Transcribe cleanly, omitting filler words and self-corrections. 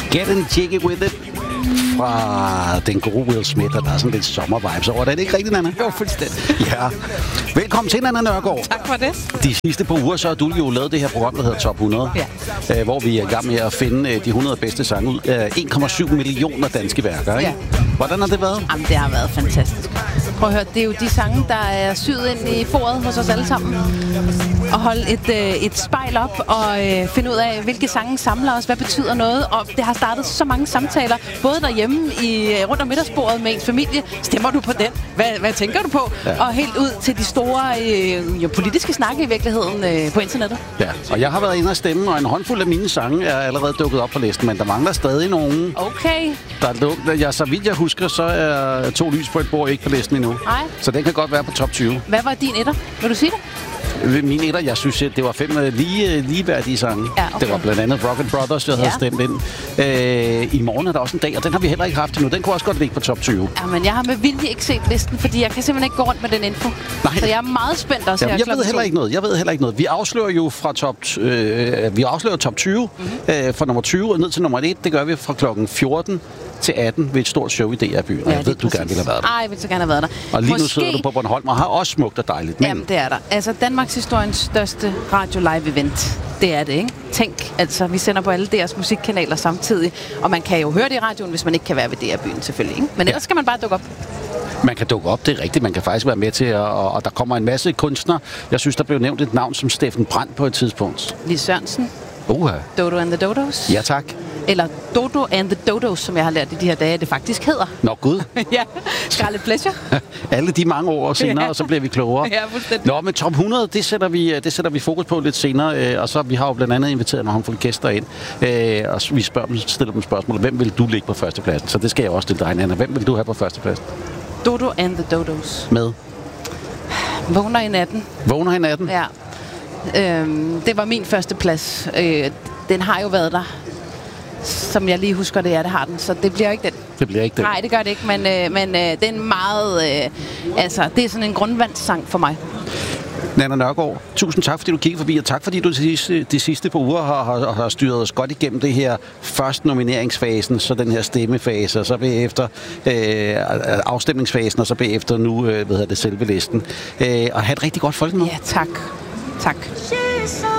Getting Jiggy With It fra den gode Will Smith, og der er sådan lidt sommervibes over det. Er det ikke rigtigt, Nana? Jo, fuldstændig. Ja. Velkommen til, Nana Nørgaard. Tak for det. De sidste par uger, så har du jo lavet det her program, der hedder Top 100, hvor vi er i gang med at finde de 100 bedste sange ud af 1,7 millioner danske værker, ikke? Ja. Hvordan har det været? Jamen, det har været fantastisk. Prøv at høre, det er jo de sange, der er syet ind i foret hos os alle sammen. Og holde et spejl op og finde ud af, hvilke sange samler os, hvad betyder noget. Og det har startet så mange samtaler, både derhjemme rundt om middagsbordet med ens familie. Stemmer du på den? Hvad tænker du på? Ja. Og helt ud til de store politiske snakke i virkeligheden på internettet. Ja, og jeg har været inde og stemme, og en håndfuld af mine sange er allerede dukket op på listen, men der mangler stadig nogen. Okay. Så vidt jeg husker, så er To lys på et bord ikke på listen endnu. Nej. Så den kan godt være på top 20. Hvad var din etter? Vil du sige det? Min etter, jeg synes, det var 5 ligeværdige sange. Ja, okay. Det var blandt andet Rocket Brothers, jeg havde stemt ind. I morgen er der også en dag, og den har vi heller ikke haft endnu. Den kunne også godt ligge på top 20. Ja, men jeg har med vilje ikke set listen, fordi jeg kan simpelthen ikke gå rundt med den info. Nej. Så jeg er meget spændt også her. Jeg ved heller ikke noget. Vi afslører jo fra top 20 fra nummer 20 og ned til nummer 1. Det gør vi fra klokken 14 til 18 ved et stort show i DR-byen. Og jeg ved, du gerne ville have været der. Ej, jeg vil så gerne have været der. Og lige nu sidder du på Bornholm og har også smukt og dejligt. Men... Jamen, det er der. Altså, Danmarks historiens største radio-live-event. Det er det, ikke? Tænk, altså, vi sender på alle deres musikkanaler samtidig. Og man kan jo høre det i radioen, hvis man ikke kan være ved DR-byen, selvfølgelig. Ikke? Men ellers skal man bare dukke op. Man kan dukke op, det er rigtigt. Man kan faktisk være med til, og der kommer en masse kunstnere. Jeg synes, der blev nævnt et navn som Steffen Brandt på et tidspunkt. Lis Sørensen. Dodo and the Dodos. Ja, tak. Eller Dodo and the Dodos, som jeg har lært i de her dage, det faktisk hedder. Nå, gud. Ja, Scarlet Pleasure. Alle de mange år senere, og så bliver vi klogere. Ja, fuldstændig. Nå, men top 100, det sætter vi fokus på lidt senere. Og så vi har jo blandt andet inviteret nogle håndfulde gæster ind. Og vi stiller dem spørgsmål. Hvem vil du ligge på førstepladsen? Så det skal jeg også stille dig, Nana. Hvem vil du have på førstepladsen? Dodo and the Dodos. Med? Vågner i natten. Vågner i natten? Ja. Det var min første plads. Den har jo været der. Som jeg lige husker det, det har den. Så det bliver ikke den. Det bliver ikke den? Nej, det gør det ikke. Men det er en meget... det er sådan en grundvandssang for mig. Nana Nørgaard, tusind tak, fordi du kiggede forbi, og tak, fordi du de sidste par uger har styret os godt igennem det her først nomineringsfasen, så den her stemmefase, og så bagefter afstemningsfasen, og så bagefter nu selve listen. Og have et rigtig godt folkemøde. Ja, tak. Tak.